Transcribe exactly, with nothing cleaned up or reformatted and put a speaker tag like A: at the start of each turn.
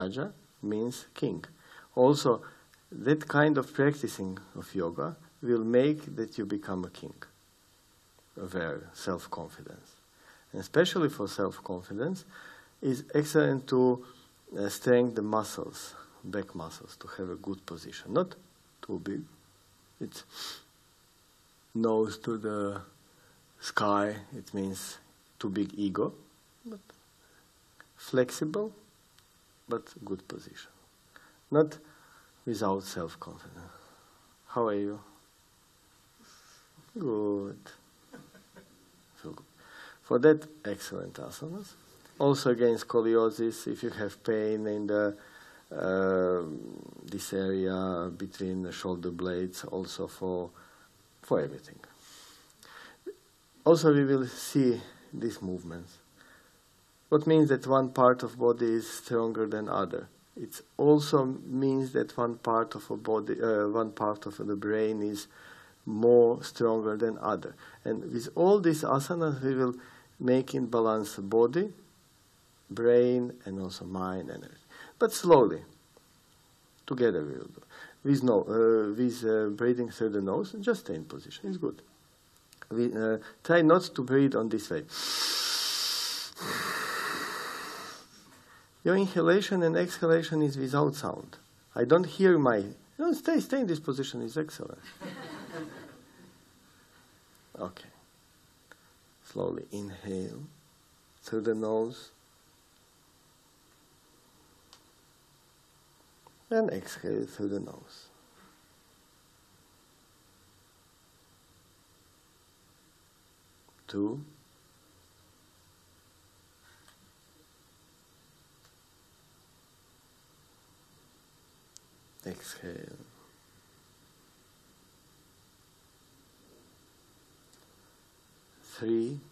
A: Raja means king. Also, that kind of practicing of yoga will make that you become a king, a very self-confidence. And especially for self-confidence, is excellent to uh, strengthen the muscles, back muscles, to have a good position. Not too big. It's nose to the sky. It means too big ego. But flexible, but good position. Not without self-confidence. How are you? Good. Feel good. For that, excellent asanas. Also against scoliosis, if you have pain in the uh, this area between the shoulder blades, also for for everything. Also, we will see these movements. What means that one part of body is stronger than other. It also means that one part of a body, uh, one part of the brain is more stronger than other. And with all these asanas, we will make in balance body, brain, and also mind and everything. But slowly, together we will do. With no, uh, with uh, breathing through the nose, just stay in position. It's good. We uh, try not to breathe on this way. Your inhalation and exhalation is without sound. I don't hear my. No, stay, stay in this position. It's excellent. Okay. Slowly inhale through the nose and exhale through the nose. Two. Exhale. Three.